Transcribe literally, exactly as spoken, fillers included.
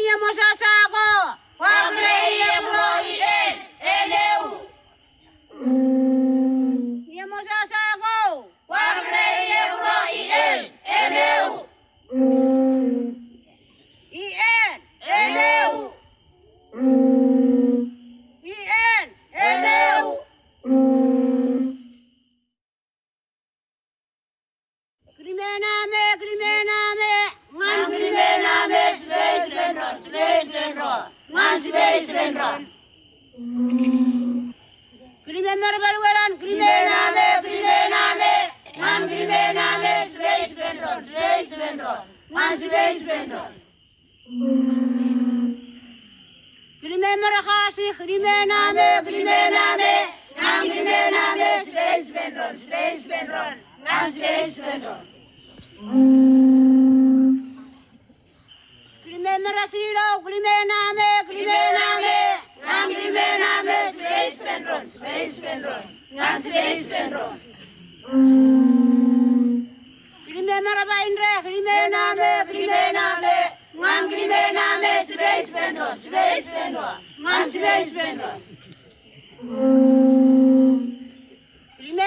Ia mosasako. Wagrei Ebroi Eneu. Ia mosasako. Wagrei Ebroi Eneu. Ien Eneu. Ien Eneu. Krimename, krimename, man krimename, space rendron, space rendron, man space rendron. Krimemer balueran, krimename, krimename, man krimename, space rendron, space rendron, man space rendron. Krimemer khasi, krimename, krimename, man krimename, space rendron, space rendron, man space rendron. Krimename silo, krimename, krimename, man krimename, space rendron, space rendron, man space rendron. Krimename baindre, krimename, krimename, man krimename, space rendron, space rendron, man space rendron.